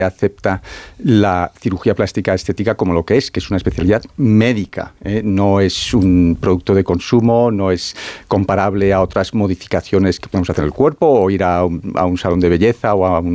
acepta la cirugía plástica estética como lo que es una especialidad médica, ¿eh? No es un producto de consumo, no es comparable a otras modificaciones que podemos hacer en el cuerpo o ir a un salón de belleza o a un